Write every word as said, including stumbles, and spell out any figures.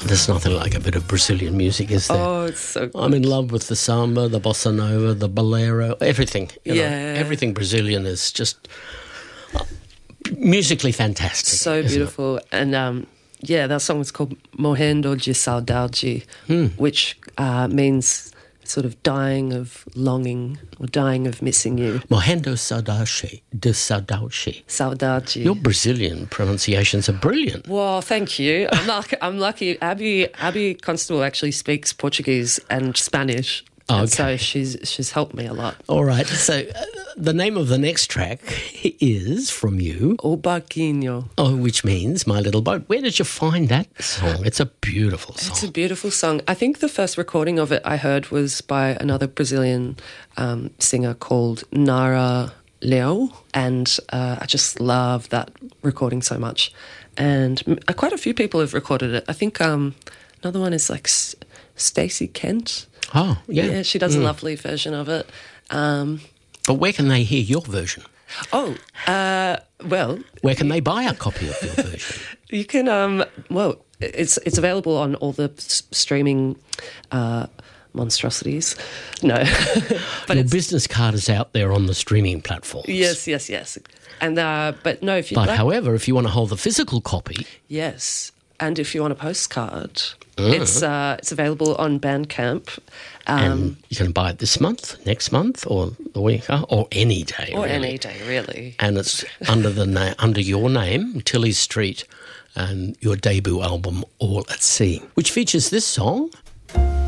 There's nothing like a bit of Brazilian music, is there? Oh, it's so good. I'm in love with the samba, the bossa nova, the bolero, everything. You Yeah. know, everything Brazilian is just musically fantastic. So isn't it? beautiful. And um, yeah, that song is called Morrendo de Saudade, Hmm. which uh, means sort of dying of longing or dying of missing you. Morrendo saudade, de saudade. Saudade. Your Brazilian pronunciations are brilliant. Well, thank you. I'm lucky. I'm lucky. Abby Abby Constable actually speaks Portuguese and Spanish, Oh, and so okay. she's she's helped me a lot. All right, so uh, the name of the next track is from you, O Barquinho. oh, which means My Little Boat. Where did you find that song? It's a beautiful song. It's a beautiful song. I think the first recording of it I heard was by another Brazilian um, singer called Nara Leo, and uh, I just love that recording so much. And m- uh, quite a few people have recorded it. I think um, another one is like S- Stacey Kent. Oh, yeah. Yeah, she does a lovely version of it. Um, But where can they hear your version? oh, uh, well, Where can they buy a copy of your version? you can. Um, well, it's it's available on all the s- streaming uh, monstrosities. No, but Your it's, business card is out there on the streaming platforms. yes, yes, yes. And uh, but no, if you But like, however, if you want to hold the physical copy, yes, and if you want a postcard, it's uh, it's available on Bandcamp. Um, and you can buy it this month, next month, or the week, uh, or any day. or really. any day, really. And it's under the na- under your name, Tilly Street, and your debut album, All at Sea, which features this song.